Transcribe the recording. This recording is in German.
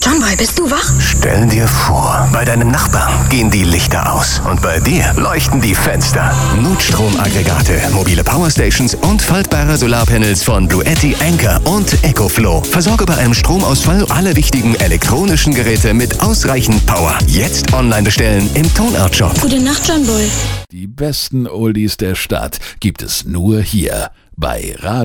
Johnboy, bist du wach? Stell dir vor, bei deinem Nachbarn gehen die Lichter aus und bei dir leuchten die Fenster. Notstromaggregate, mobile Powerstations und faltbare Solarpanels von Bluetti, Anker und EcoFlow. Versorge bei einem Stromausfall alle wichtigen elektronischen Geräte mit ausreichend Power. Jetzt online bestellen im Tonart-Shop. Gute Nacht, Johnboy. Die besten Oldies der Stadt gibt es nur hier bei Radio